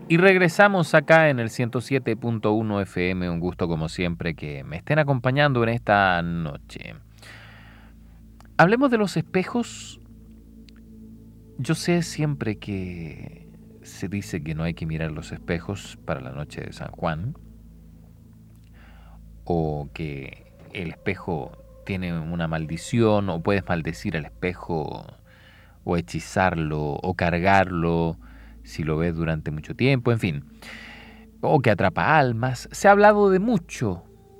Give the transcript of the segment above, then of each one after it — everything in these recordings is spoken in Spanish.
Y regresamos acá en el 107.1 FM. Un gusto como siempre que me estén acompañando en esta noche. Hablemos de los espejos. Yo sé siempre que se dice que no hay que mirar los espejos para la noche de San Juan, o que el espejo tiene una maldición, o puedes maldecir al espejo, o hechizarlo, o cargarlo si lo ves durante mucho tiempo, en fin, o que atrapa almas. Se ha hablado de mucho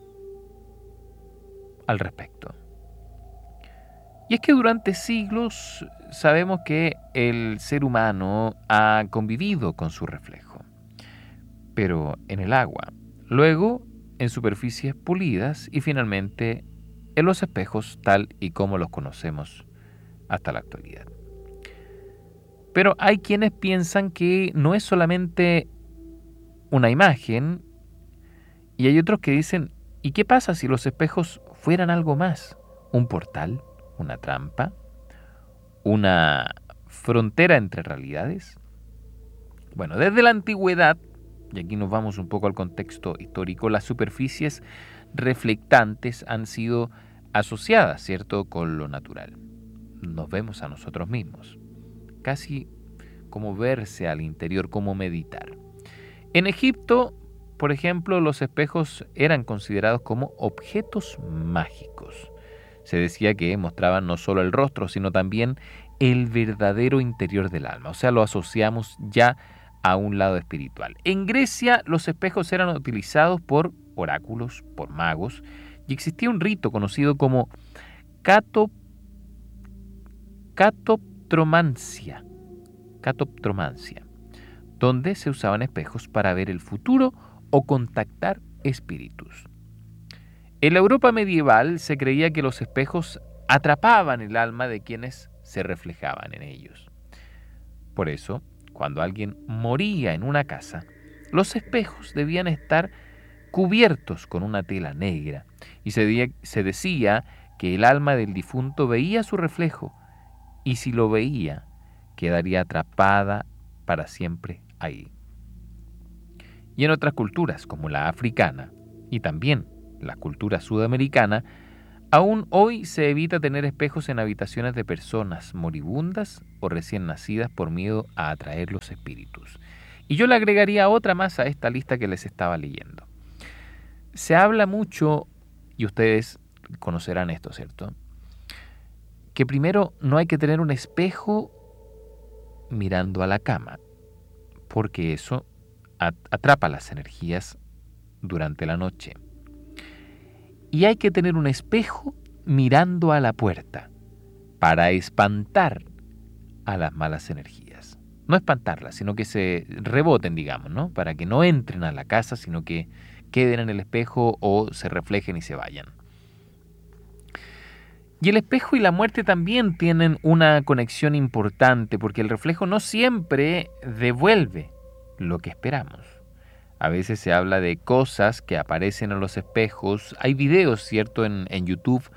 al respecto. Y es que durante siglos sabemos que el ser humano ha convivido con su reflejo, pero en el agua, luego en superficies pulidas y finalmente en los espejos tal y como los conocemos hasta la actualidad. Pero hay quienes piensan que no es solamente una imagen, y hay otros que dicen, ¿y qué pasa si los espejos fueran algo más? ¿Un portal? ¿Una trampa? ¿Una frontera entre realidades? Bueno, desde la antigüedad, y aquí nos vamos un poco al contexto histórico, las superficies reflectantes han sido asociadas, ¿cierto?, con lo natural. Nos vemos a nosotros mismos, casi como verse al interior, como meditar. En Egipto, por ejemplo, los espejos eran considerados como objetos mágicos. Se decía que mostraban no solo el rostro, sino también el verdadero interior del alma. O sea, lo asociamos ya a un lado espiritual. En Grecia, los espejos eran utilizados por oráculos, por magos, y existía un rito conocido como catoptromancia, donde se usaban espejos para ver el futuro o contactar espíritus. En la Europa medieval se creía que los espejos atrapaban el alma de quienes se reflejaban en ellos. Por eso, cuando alguien moría en una casa, los espejos debían estar cubiertos con una tela negra, y se decía que el alma del difunto veía su reflejo, y si lo veía, quedaría atrapada para siempre ahí. Y en otras culturas, como la africana y también la cultura sudamericana, aún hoy se evita tener espejos en habitaciones de personas moribundas o recién nacidas por miedo a atraer los espíritus. Y yo le agregaría otra más a esta lista que les estaba leyendo. Se habla mucho, y ustedes conocerán esto, ¿cierto?, que primero no hay que tener un espejo mirando a la cama, porque eso atrapa las energías durante la noche. Y hay que tener un espejo mirando a la puerta para espantar a las malas energías. No espantarlas, sino que se reboten, digamos, ¿no? Para que no entren a la casa, sino que queden en el espejo o se reflejen y se vayan. Y el espejo y la muerte también tienen una conexión importante, porque el reflejo no siempre devuelve lo que esperamos. A veces se habla de cosas que aparecen en los espejos. Hay videos, ¿cierto?, en YouTube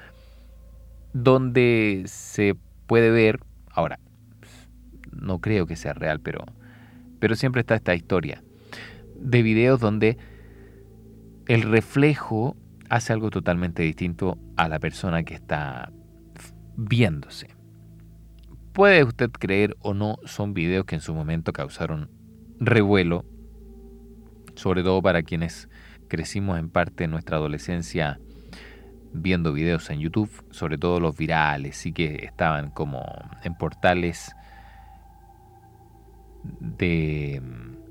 donde se puede ver, ahora, no creo que sea real, pero siempre está esta historia de videos donde el reflejo hace algo totalmente distinto a la persona que está viéndose. Puede usted creer o no, son videos que en su momento causaron revuelo, sobre todo para quienes crecimos en parte de nuestra adolescencia viendo videos en YouTube, sobre todo los virales, sí que estaban como en portales de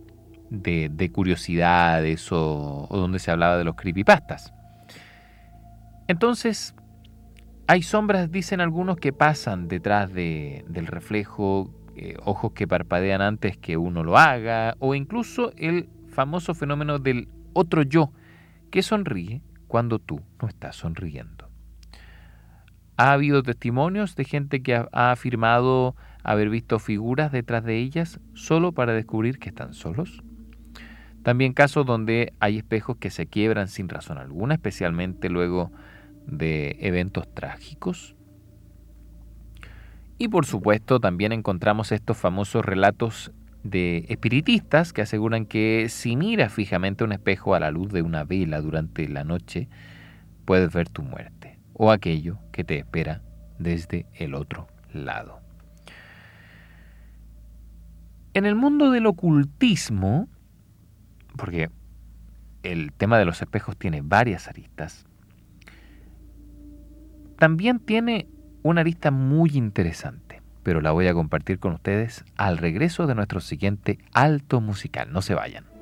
curiosidades o donde se hablaba de los creepypastas. Entonces, hay sombras, dicen algunos, que pasan detrás del reflejo, ojos que parpadean antes que uno lo haga, o incluso el famoso fenómeno del otro yo, que sonríe cuando tú no estás sonriendo. Ha habido testimonios de gente que ha afirmado haber visto figuras detrás de ellas solo para descubrir que están solos. También casos donde hay espejos que se quiebran sin razón alguna, especialmente luego de eventos trágicos. Y por supuesto también encontramos estos famosos relatos de espiritistas que aseguran que si miras fijamente un espejo a la luz de una vela durante la noche, puedes ver tu muerte o aquello que te espera desde el otro lado. En el mundo del ocultismo, porque el tema de los espejos tiene varias aristas, también tiene una arista muy interesante, pero la voy a compartir con ustedes al regreso de nuestro siguiente alto musical. No se vayan.